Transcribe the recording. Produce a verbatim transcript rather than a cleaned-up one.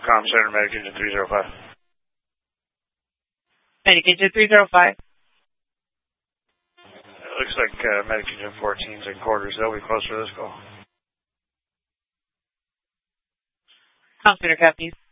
Com Center, Medic Engine three zero five. Medic Engine three zero five. It looks like uh, Medic Engine fourteen's in quarters. They'll be close for this call. Com Center, copies.